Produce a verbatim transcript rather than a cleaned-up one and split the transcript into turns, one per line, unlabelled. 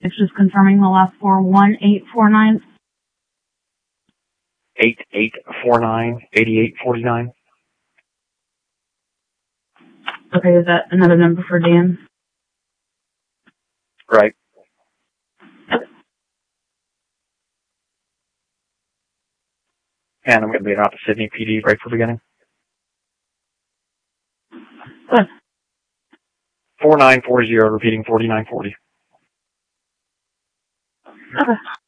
It's just confirming the last four, one eight four nine.
eight eight four nine, eighty-eight forty-nine.
Okay, is that another number for Dan?
Right. And I'm going to be out to Sydney P D right for beginning.
Good.
four nine four zero, repeating forty-nine forty.
Okay.